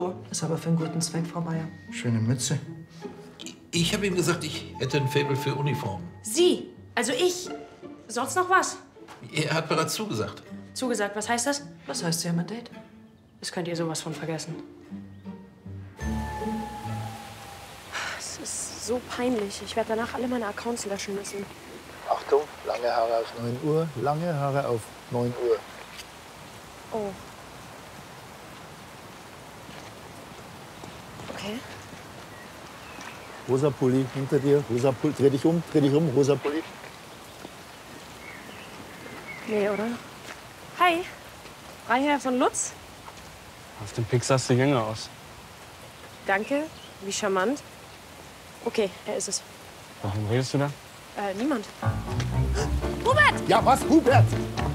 Ist aber für einen guten Zweck, Frau Bayer. Schöne Mütze. Ich habe ihm gesagt, ich hätte ein Faible für Uniformen. Sie, also ich. Sonst noch was? Er hat bereits zugesagt. Zugesagt, was heißt das? Was heißt, Sie haben ein Date? Das könnt ihr sowas von vergessen. Es ist so peinlich. Ich werde danach alle meine Accounts löschen müssen. Achtung, lange Haare auf 9 Uhr, lange Haare auf 9 Uhr. Oh. Okay. Rosa Pulli hinter dir, rosa Pulli, dreh dich um, rosa Pulli. Nee, oder? Hi. Freiherr von Lutz. Auf dem Pix sahst du jünger aus. Danke. Wie charmant. Okay, er ist es. Warum redest du da? Niemand. Hubert! Ja, was, Hubert?